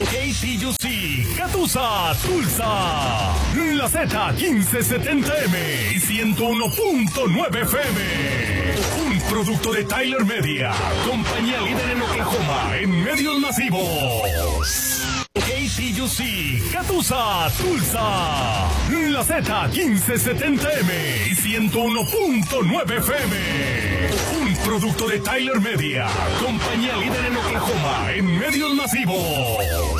KTUC, Catusa, Tulsa, la Z1570M y 101.9 FM. Un producto de Tyler Media, compañía líder en Oklahoma en medios masivos. KTUC, Catusa, Tulsa, la Z1570M y 101.9 FM. Un producto de Tyler Media, compañía líder en Oklahoma en medios masivos.